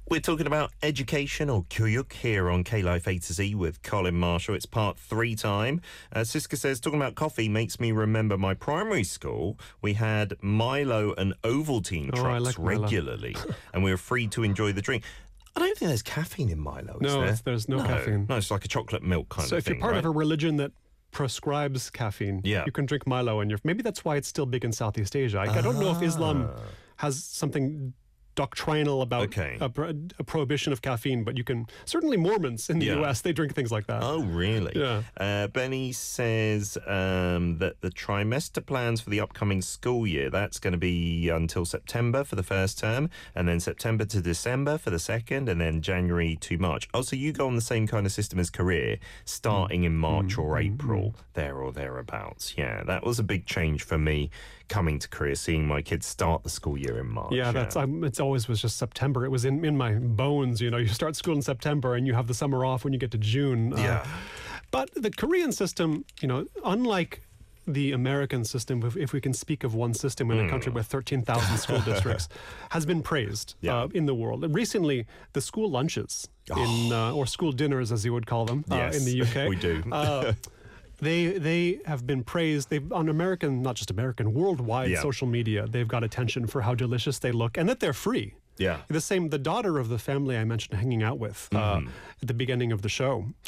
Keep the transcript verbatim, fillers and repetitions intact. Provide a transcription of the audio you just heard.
We're talking about education or Kyuk here on K-Life A to Z with Colin Marshall. It's part three time. Uh, Siska says, talking about coffee makes me remember my primary school. We had Milo and Ovaltine Oh, I trucks like Milo. regularly, and we were free to enjoy the drink. I don't think there's caffeine in Milo, is No, there? it's- there's no caffeine. No, it's like a chocolate milk kind So of if thing, you're part right? of a religion that prescribes caffeine, Yeah. you can drink Milo, and you're maybe that's why it's still big in Southeast Asia. I, I don't know if Islam has something doctrinal about Okay. a, pro- a prohibition of caffeine, but you can certainly Mormons in the Yeah. U S they drink things like that. Oh, really? Yeah. Uh, Benny says um, that the trimester plans for the upcoming school year, that's going to be until September for the first term, and then September to December for the second, and then January to March. Oh, so you go on the same kind of system as career, starting in March or April, there or thereabouts. Yeah, that was a big change for me coming to career, seeing my kids start the school year in March. Yeah, that's um, it's always was just September. It was in, in my bones, you know. You start school in September and you have the summer off when you get to June. Uh, Yeah. But the Korean system, you know, unlike the American system, if, if we can speak of one system in a country with thirteen thousand school districts, has been praised Yeah. uh, in the world. And recently, the school lunches, in uh, or school dinners, as you would call them, uh, Yes, in the U K. we do. Uh, They they have been praised. They've on American, not just American, worldwide Yeah. social media. They've got attention for how delicious they look and that they're free. Yeah. The same, the daughter of the family I mentioned hanging out with uh, at the beginning of the show.